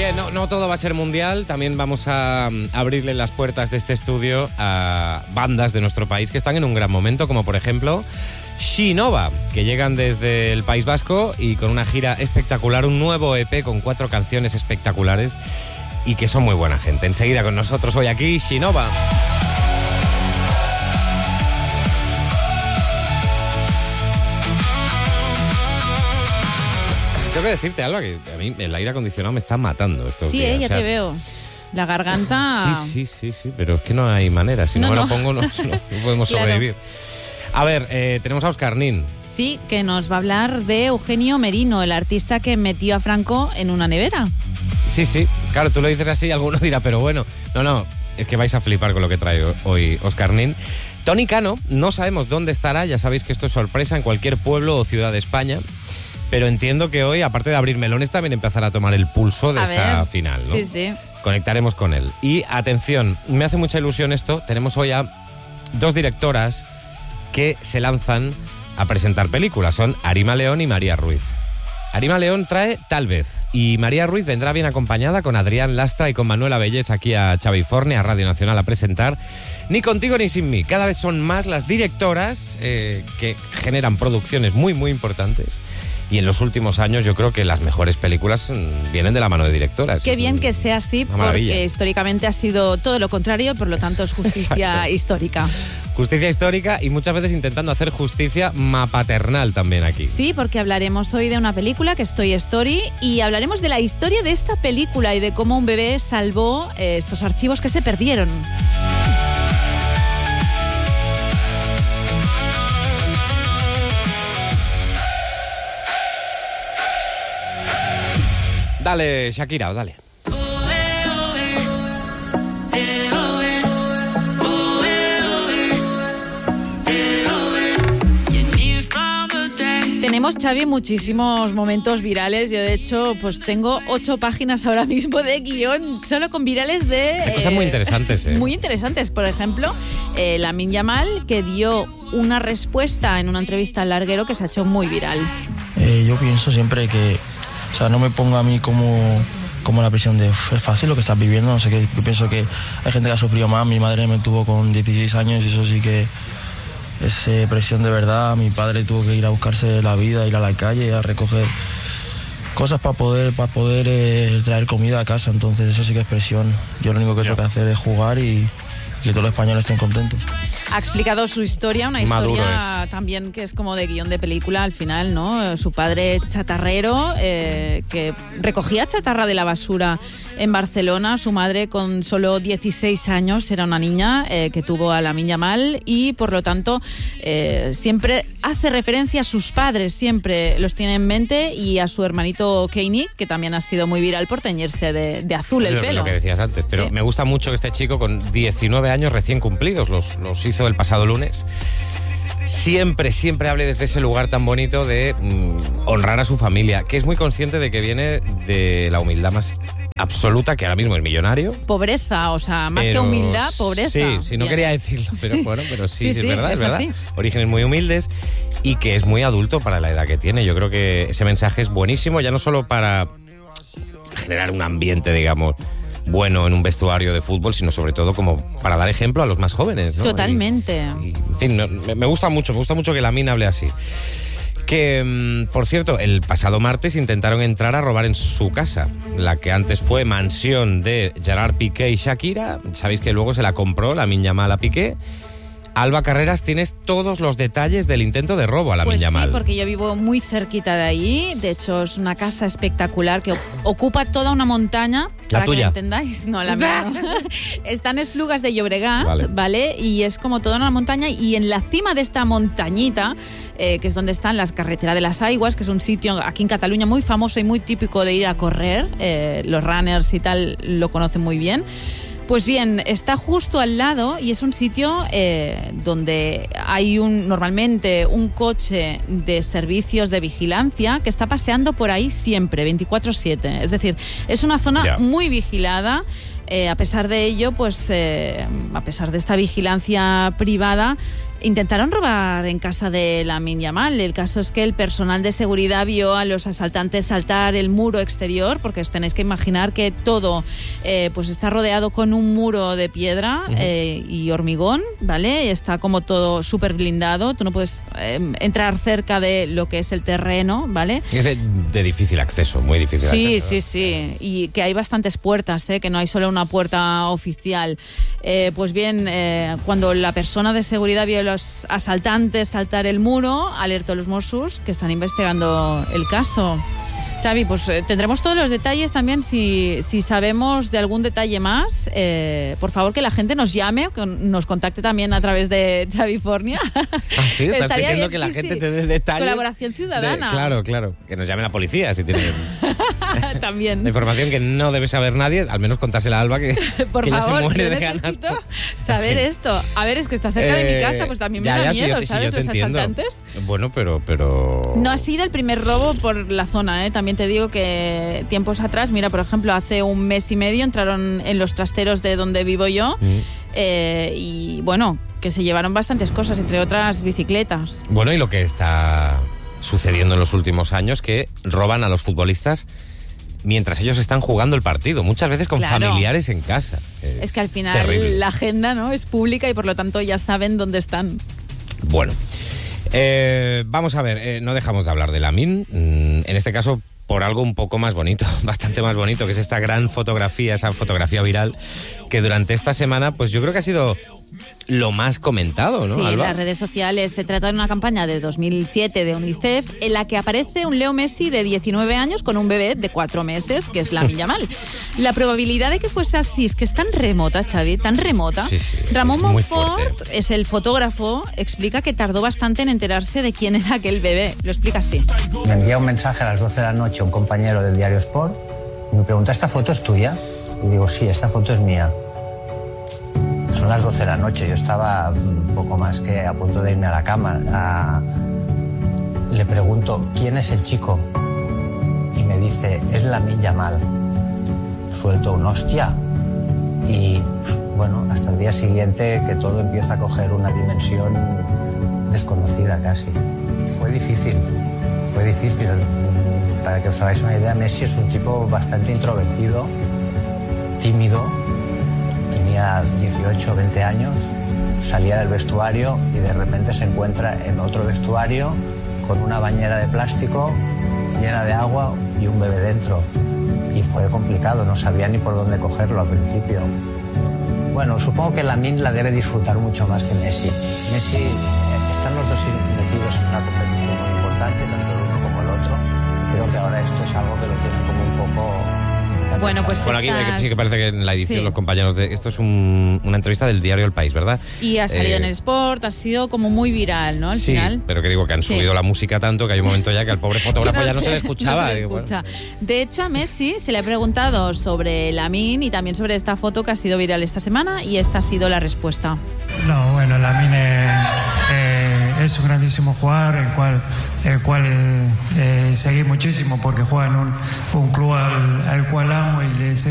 Bien, no todo va a ser mundial. También vamos a abrirle las puertas de este estudio a bandas de nuestro país que están en un gran momento, como por ejemplo Shinova, que llegan desde el País Vasco y con una gira espectacular, un nuevo EP con 4 canciones espectaculares y que son muy buena gente. Enseguida con nosotros hoy aquí Shinova. Tengo que decirte, Alba, que a mí el aire acondicionado me está matando estos días. Sí, ya te veo. La garganta... Sí, pero es que no hay manera. Si no me lo pongo, no podemos sobrevivir. A ver, tenemos a Óscar Nin. Sí, que nos va a hablar de Eugenio Merino, el artista que metió a Franco en una nevera. Sí. Claro, tú lo dices así, alguno dirá, pero bueno. No, es que vais a flipar con lo que trae hoy Óscar Nin. Tony Cano, no sabemos dónde estará. Ya sabéis que esto es sorpresa en cualquier pueblo o ciudad de España. Pero entiendo que hoy, aparte de abrir melones, también empezará a tomar el pulso de esa final, ¿no? Sí. Conectaremos con él. Y atención, me hace mucha ilusión esto. Tenemos hoy a 2 directoras que se lanzan a presentar películas. Son Arima León y María Ruiz. Arima León trae Tal vez. Y María Ruiz vendrá bien acompañada con Adrián Lastra y con Manuela Bellés aquí a Xaviforne, a Radio Nacional, a presentar Ni contigo ni sin mí. Cada vez son más las directoras que generan producciones muy, muy importantes. Y en los últimos años yo creo que las mejores películas vienen de la mano de directoras. Qué bien que sea así, porque históricamente ha sido todo lo contrario, por lo tanto es justicia histórica. Justicia histórica y muchas veces intentando hacer justicia mapaternal también aquí. Sí, porque hablaremos hoy de una película que es Toy Story y hablaremos de la historia de esta película y de cómo un bebé salvó estos archivos que se perdieron. Dale, Shakira, dale. Tenemos, Xavi, muchísimos momentos virales. Yo, de hecho, pues tengo 8 páginas ahora mismo de guión solo con virales de... Hay cosas muy interesantes, Muy interesantes. Por ejemplo, Lamine Yamal, que dio una respuesta en una entrevista al Larguero que se ha hecho muy viral. Yo pienso siempre que... O sea, no me pongo a mí como la presión de es fácil lo que estás viviendo, no sé qué. Yo pienso que hay gente que ha sufrido más. Mi madre me tuvo con 16 años y eso sí que es presión de verdad. Mi padre tuvo que ir a buscarse la vida, ir a la calle, a recoger cosas para poder traer comida a casa. Entonces eso sí que es presión. Yo lo único que tengo que hacer es jugar y que todos los españoles estén contentos. Ha explicado su historia, una historia también que es como de guión de película al final, ¿no? Su padre chatarrero, que recogía chatarra de la basura en Barcelona. Su madre, con solo 16 años, era una niña que tuvo a Lamine Yamal y, por lo tanto, siempre hace referencia a sus padres, siempre los tiene en mente, y a su hermanito Kanye, que también ha sido muy viral por teñirse de azul el pelo. Lo que decías antes, pero me gusta mucho que este chico con 19 años recién cumplidos, los hizo el pasado lunes, siempre hable desde ese lugar tan bonito de honrar a su familia, que es muy consciente de que viene de la humildad más absoluta, que ahora mismo es millonario. Pobreza, o sea, más que humildad, pobreza. Sí, no quería decirlo, pero bueno, pero sí, es verdad. Así. Orígenes muy humildes y que es muy adulto para la edad que tiene. Yo creo que ese mensaje es buenísimo, ya no solo para generar un ambiente, digamos, bueno en un vestuario de fútbol, sino sobre todo como para dar ejemplo a los más jóvenes, ¿no? Totalmente. En fin, me gusta mucho que Lamine hable así. Que, por cierto, el pasado martes intentaron entrar a robar en su casa, la que antes fue mansión de Gerard Piqué y Shakira. Sabéis que luego se la compró Lamine Yamal a Piqué. Alba Carreras, tienes todos los detalles del intento de robo a Lamine Yamal. Sí, porque yo vivo muy cerquita de ahí. De hecho, es una casa espectacular que ocupa toda una montaña. ¿La tuya? Que me entendáis. No, la mía no. Está en Esplugas de Llobregat, ¿vale? Y es como toda una montaña. Y en la cima de esta montañita, que es donde están las carreteras de las Aigües, que es un sitio aquí en Cataluña muy famoso y muy típico de ir a correr. Los runners y tal lo conocen muy bien. Pues bien, está justo al lado y es un sitio donde hay normalmente un coche de servicios de vigilancia que está paseando por ahí siempre, 24/7. Es decir, es una zona muy vigilada. A pesar de ello, pues a pesar de esta vigilancia privada, intentaron robar en casa de Lamine Yamal. El caso es que el personal de seguridad vio a los asaltantes saltar el muro exterior, porque os tenéis que imaginar que todo pues está rodeado con un muro de piedra y hormigón, ¿vale? Está como todo súper blindado, tú no puedes entrar cerca de lo que es el terreno, ¿vale? Es de difícil acceso, muy difícil acceso. Sí, y que hay bastantes puertas, que no hay solo una puerta oficial. Pues bien, cuando la persona de seguridad vio a los asaltantes saltar el muro, alertó a los Mossos, que están investigando el caso. Xavi, pues tendremos todos los detalles también. Si sabemos de algún detalle más, por favor que la gente nos llame o que nos contacte también a través de Xavi Fornia. Sí, estás pidiendo que la gente te dé detalles. Colaboración ciudadana. Claro, que nos llame la policía si tienen también la información que no debe saber nadie, al menos contársela a Alba, que, por que favor, ya se muere de ganas. ganas. Saber esto. A ver, es que está cerca de mi casa, pues también me da miedo, ¿sabes? Yo te los entiendo. Asaltantes. Bueno, pero... No ha sido el primer robo por la zona, También te digo que tiempos atrás, mira, por ejemplo, hace un mes y medio entraron en los trasteros de donde vivo yo y bueno, que se llevaron bastantes cosas, entre otras bicicletas. Bueno, y lo que está sucediendo en los últimos años, que roban a los futbolistas mientras ellos están jugando el partido, muchas veces con familiares en casa. Es que al final terrible. La agenda, ¿no?, es pública y por lo tanto ya saben dónde están. Bueno, vamos a ver, no dejamos de hablar de Lamine, en este caso por algo un poco más bonito, bastante más bonito, que es esta gran fotografía, esa fotografía viral que durante esta semana, pues yo creo que ha sido lo más comentado, ¿no, Sí, Alba? en las redes sociales. Se trata de una campaña de 2007 de UNICEF en la que aparece un Leo Messi de 19 años con un bebé de 4 meses, que es Lamine Yamal. La probabilidad de que fuese así es que es tan remota, Xavi, tan remota. Sí, Ramón es muy Monfort, fuerte. es el fotógrafo, explica que tardó bastante en enterarse de quién era aquel bebé. Lo explica así. Me envía un mensaje a las 12 de la noche un compañero del diario Sport y me pregunta, ¿esta foto es tuya? Y digo, sí, esta foto es mía. Son las 12 de la noche, yo estaba un poco más que a punto de irme a la cama. Le pregunto, ¿quién es el chico? Y me dice, es Lamine Yamal. Suelto un hostia. Y bueno, hasta el día siguiente que todo empieza a coger una dimensión desconocida casi. Fue difícil. Para que os hagáis una idea, Messi es un tipo bastante introvertido, tímido. Tenía 18 o 20 años, salía del vestuario y de repente se encuentra en otro vestuario con una bañera de plástico llena de agua y un bebé dentro. Y fue complicado, no sabía ni por dónde cogerlo al principio. Bueno, supongo que Lamine la debe disfrutar mucho más que Messi. Messi, están los dos metidos en una competición muy importante, tanto el uno como el otro. Creo que ahora esto es algo que lo tienen como un poco... Bueno, pues aquí sí que parece que en la edición los compañeros de... Esto es una entrevista del diario El País, ¿verdad? Y ha salido en el Sport, ha sido como muy viral, ¿no? Al final. Pero que digo que han subido la música tanto que hay un momento ya que al pobre fotógrafo ya no se le escuchaba. No se le escucha. De hecho, a Messi se le ha preguntado sobre Lamine y también sobre esta foto que ha sido viral esta semana y esta ha sido la respuesta. No, bueno, Lamine es un grandísimo jugador, el cual seguí muchísimo porque juega en un club al cual amo y le deseo